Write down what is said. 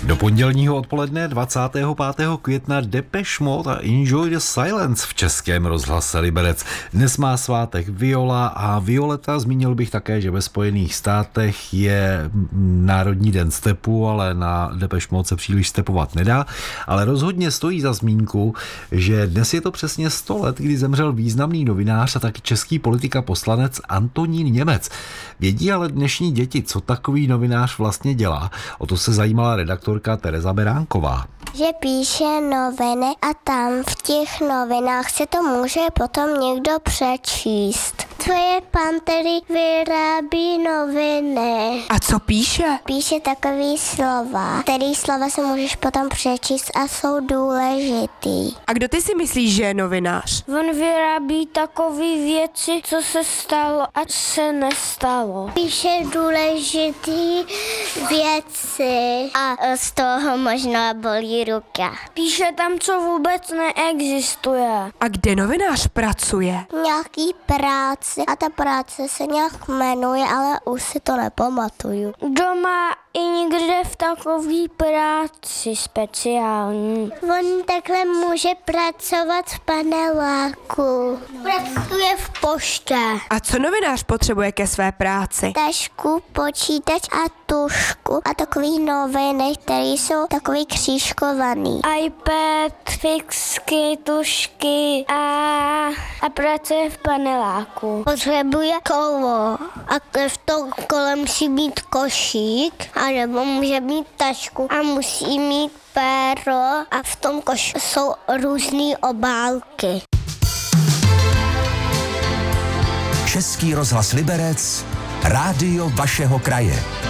Do pondělního odpoledne 25. května Depeche Mode a Enjoy the Silence v Českém rozhlase Liberec. Dnes má svátek Viola a Violeta. Zmínil bych také, že ve Spojených státech je Národní den stepu, ale na Depeche Mode se příliš stepovat nedá. Ale rozhodně stojí za zmínku, že dnes je to přesně 100 let, kdy zemřel významný novinář a taky český politik a poslanec Antonín Němec. Vědí ale dnešní děti, co takový novinář vlastně dělá? O to se zajímala redaktorka Tereza Beránková. Že píše noviny a tam v těch novinách se to může potom někdo přečíst. To je pan, který vyrábí noviny. A co píše? Píše takový slova, který slova se můžeš potom přečíst a jsou důležitý. A kdo ty si myslíš, že je novinář? On vyrábí takové věci, co se stalo a se nestalo. Píše důležitý věci a z toho možná bolí ruka. Píše tam, co vůbec neexistuje. A kde novinář pracuje? Nějaký práce a ta práce se nějak jmenuje, ale už si to nepamatuju. Doma i někde v takové práci speciální. On takhle může pracovat v paneláku. Pracuje v poště. A co novinář potřebuje ke své práci? Tašku, počítač a tušku a takový noviny, které jsou takový křížkovaný. iPad, fixky, tušky a pracuje v paneláku. Potřebuje kolo a v tom kole musí mít košík, anebo může mít tašku a musí mít péro a v tom koši jsou různé obálky. Český rozhlas Liberec, rádio vašeho kraje.